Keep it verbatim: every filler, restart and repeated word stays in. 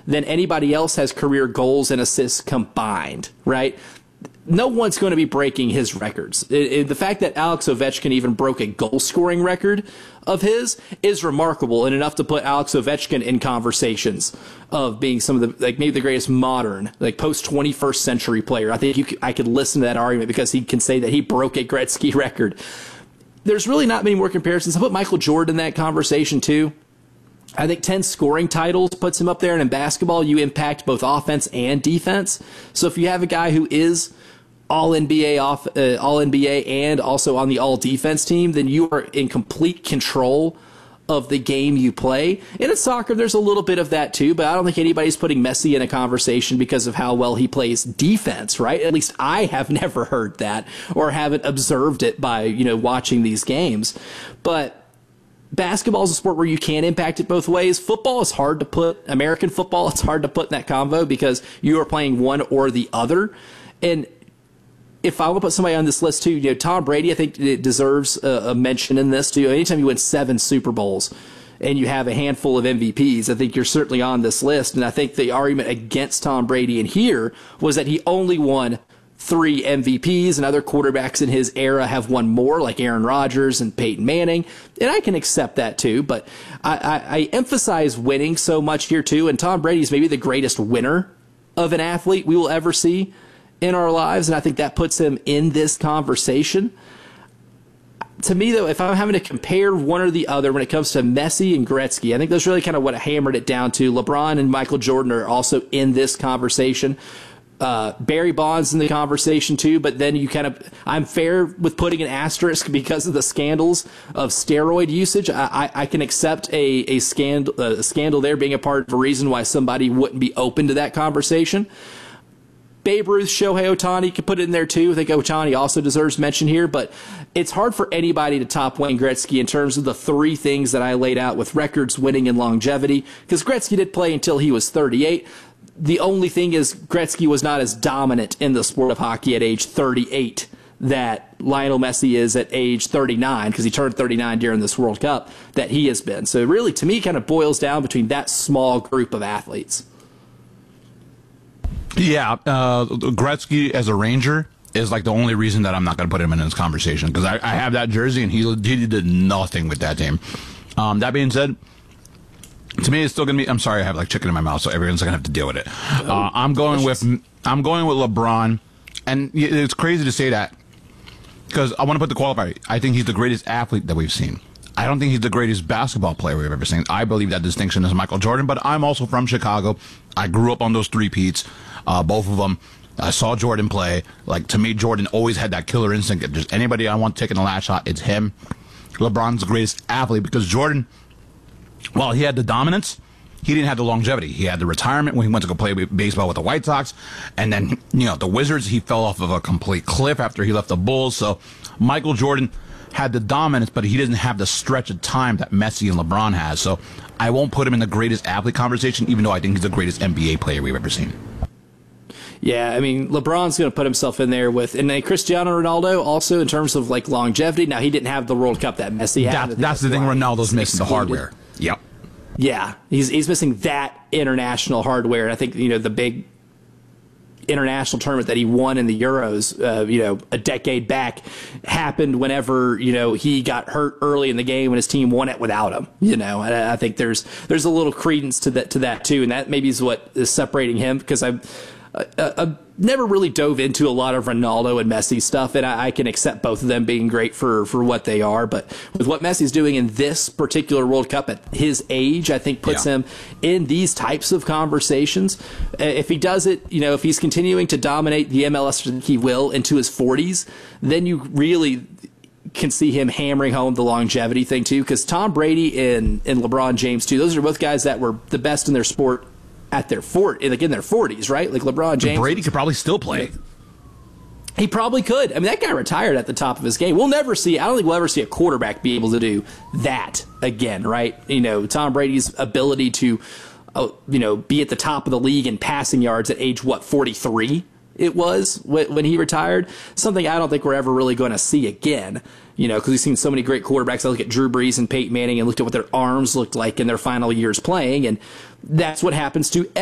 than anybody else has career goals and assists combined, right? No one's going to be breaking his records. It, it, the fact that Alex Ovechkin even broke a goal-scoring record of his is remarkable and enough to put Alex Ovechkin in conversations of being some of the, like maybe the greatest modern, like post twenty-first century player. I think you could, I could listen to that argument because he can say that he broke a Gretzky record. There's really not many more comparisons. I put Michael Jordan in that conversation too. I think ten scoring titles puts him up there, and in basketball, you impact both offense and defense. So if you have a guy who is all N B A off, uh, all N B A and also on the all defense team, then you are in complete control of the game you play. And in soccer, there's a little bit of that too, but I don't think anybody's putting Messi in a conversation because of how well he plays defense, right? At least I have never heard that or haven't observed it by, you know, watching these games. But basketball is a sport where you can impact it both ways. Football is hard to put, American football, it's hard to put in that convo because you are playing one or the other. And if I would put somebody on this list too, you know, Tom Brady, I think it deserves a, a mention in this too. Anytime you win seven Super Bowls and you have a handful of M V Ps, I think you're certainly on this list. And I think the argument against Tom Brady in here was that he only won three M V Ps, and other quarterbacks in his era have won more, like Aaron Rodgers and Peyton Manning. And I can accept that too, but I, I, I emphasize winning so much here too. And Tom Brady is maybe the greatest winner of an athlete we will ever see in our lives, and I think that puts him in this conversation. To me, though, if I'm having to compare one or the other when it comes to Messi and Gretzky, I think that's really kind of what I hammered it down to. LeBron and Michael Jordan are also in this conversation. Uh, Barry Bonds in the conversation too, but then you kind of, I'm fair with putting an asterisk because of the scandals of steroid usage. I, I, I can accept a, a, scandal, a scandal there being a part of a reason why somebody wouldn't be open to that conversation. Babe Ruth, Shohei Ohtani, could put it in there too. I think Ohtani also deserves mention here, but it's hard for anybody to top Wayne Gretzky in terms of the three things that I laid out with records, winning, and longevity, because Gretzky did play until he was thirty-eight. The only thing is Gretzky was not as dominant in the sport of hockey at age thirty-eight that Lionel Messi is at age thirty-nine, because he turned thirty-nine during this World Cup, that he has been. So really, to me, it kind of boils down between that small group of athletes. Yeah, uh, Gretzky as a Ranger is like the only reason that I'm not going to put him in this conversation, because I, I have that jersey and he, he did nothing with that team. Um, that being said, to me, it's still going to be. I'm sorry, I have like chicken in my mouth, so everyone's going to have to deal with it. Uh, I'm going with I'm going with LeBron, and it's crazy to say that because I want to put the qualifier. I think he's the greatest athlete that we've seen. I don't think he's the greatest basketball player we've ever seen. I believe that distinction is Michael Jordan, but I'm also from Chicago. I grew up on those three peats, uh, both of them. I saw Jordan play. Like, to me, Jordan always had that killer instinct. If there's anybody I want taking the last shot, it's him. LeBron's the greatest athlete because Jordan, while he had the dominance, he didn't have the longevity. He had the retirement when he went to go play baseball with the White Sox. And then, you know, the Wizards, he fell off of a complete cliff after he left the Bulls. So Michael Jordan had the dominance, but he doesn't have the stretch of time that Messi and LeBron has. So I won't put him in the greatest athlete conversation, even though I think he's the greatest N B A player we've ever seen. Yeah, I mean, LeBron's going to put himself in there with, and then Cristiano Ronaldo also in terms of like longevity. Now, he didn't have the World Cup that Messi had. That, that's the thing. Ronaldo's missing the hardware. Yep. Yeah, he's he's missing that international hardware. And I think, you know, the big international tournament that he won in the Euros, uh, you know, a decade back happened whenever, you know, he got hurt early in the game and his team won it without him, you know, and I, I think there's, there's a little credence to that, to that too. And that maybe is what is separating him, because I'm, I, I never really dove into a lot of Ronaldo and Messi stuff, and I, I can accept both of them being great for, for what they are. But with what Messi's doing in this particular World Cup at his age, I think puts yeah. him in these types of conversations. If he does it, you know, if he's continuing to dominate the M L S, he will, into his forties, then you really can see him hammering home the longevity thing too, because Tom Brady and, and LeBron James too, those are both guys that were the best in their sport at their fort, like in their forties, right? Like LeBron James. Brady could probably still play. He probably could. I mean, that guy retired at the top of his game. We'll never see, I don't think we'll ever see a quarterback be able to do that again, right? You know, Tom Brady's ability to, uh, you know, be at the top of the league in passing yards at age, what, forty-three it was when he retired? Something I don't think we're ever really going to see again. You know, because we've seen so many great quarterbacks. I look at Drew Brees and Peyton Manning and looked at what their arms looked like in their final years playing, and that's what happens to